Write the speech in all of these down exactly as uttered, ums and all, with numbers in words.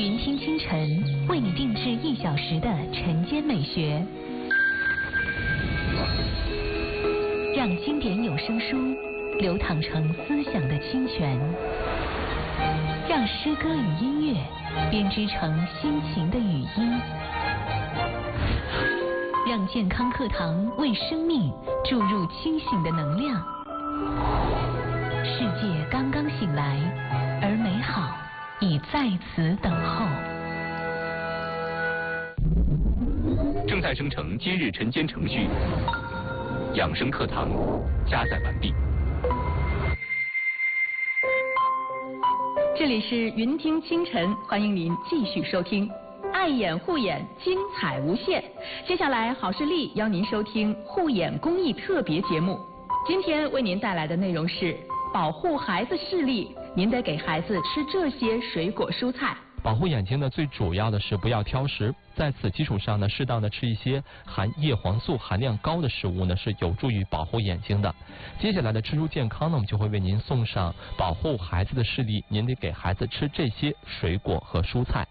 云听清晨为你定制一小时的晨间美学，让经典有声书流淌成思想的清泉，让诗歌与音乐编织成心情的语音，让健康课堂为生命注入清醒的能量。世界刚刚醒来，而美好已在此等候。 正在生成今日晨间程序，养生课堂加载完毕。 这里是云听清晨，欢迎您继续收听。爱眼护眼，精彩无限。接下来，好视力邀您收听护眼公益特别节目。今天为您带来的内容是保护孩子视力，您得给孩子吃这些水果蔬菜。 保护眼睛呢，最主要的是不要挑食，在此基础上呢，适当的吃一些含叶黄素含量高的食物呢，是有助于保护眼睛的。接下来的吃出健康呢，我们就会为您送上保护孩子的视力，您得给孩子吃这些水果和蔬菜。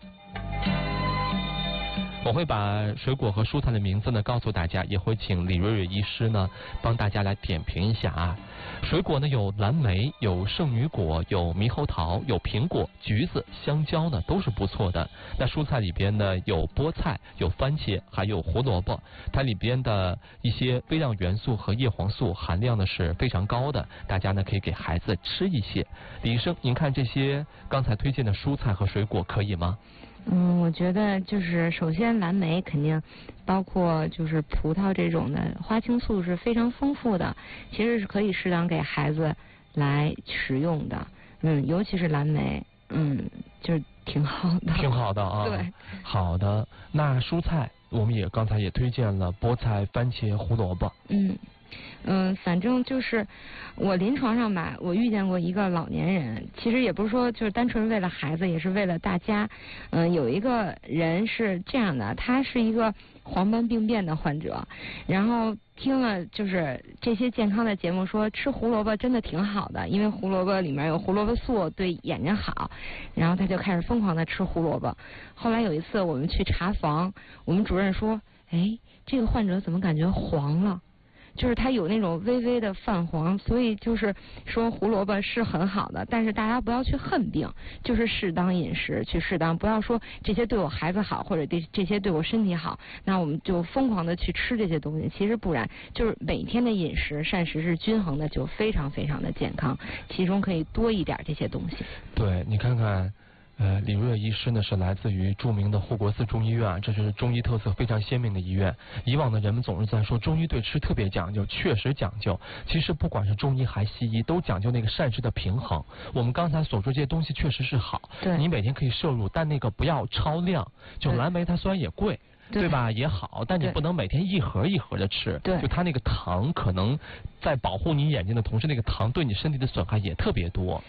我会把水果和蔬菜的名字呢告诉大家，也会请李瑞瑞医师呢帮大家来点评一下啊。水果呢有蓝莓，有圣女果，有猕猴桃，有苹果、橘子、香蕉呢都是不错的。那蔬菜里边呢有菠菜，有番茄，还有胡萝卜，它里边的一些微量元素和叶黄素含量呢是非常高的，大家呢可以给孩子吃一些。李医生，您看这些刚才推荐的蔬菜和水果可以吗？ 嗯，我觉得就是首先蓝莓肯定，包括就是葡萄这种的花青素是非常丰富的，其实是可以适当给孩子来食用的。嗯，尤其是蓝莓，嗯，就是挺好的。 挺好的啊。 对。 好的，那蔬菜我们也刚才也推荐了菠菜、番茄、胡萝卜。 嗯。嗯，反正就是我临床上吧，我遇见过一个老年人，其实也不是说就是单纯为了孩子，也是为了大家。嗯，有一个人是这样的，他是一个黄斑病变的患者，然后听了就是这些健康的节目说吃胡萝卜真的挺好的，因为胡萝卜里面有胡萝卜素，对眼睛好，然后他就开始疯狂的吃胡萝卜。后来有一次我们去查房，我们主任说，哎，这个患者怎么感觉黄了？就是它有那种微微的泛黄，所以就是说胡萝卜是很好的，但是大家不要去恨病，就是适当饮食，去适当，不要说这些对我孩子好，或者对这些对我身体好，那我们就疯狂的去吃这些东西。其实不然，就是每天的饮食膳食是均衡的，就非常非常的健康，其中可以多一点这些东西。 对，你看看。呃，李瑞医师呢是来自于著名的护国寺中医院啊，这是中医特色非常鲜明的医院。以往的人们总是在说中医对吃特别讲究，确实讲究。其实不管是中医还西医，都讲究那个膳食的平衡。我们刚才所说这些东西确实是好， 对， 你每天可以摄入，但那个不要超量。就蓝莓它虽然也贵。对, 对吧？也好，但你不能每天一盒一盒的吃。 对， 就它那个糖可能在保护你眼睛的同时，那个糖对你身体的损害也特别多。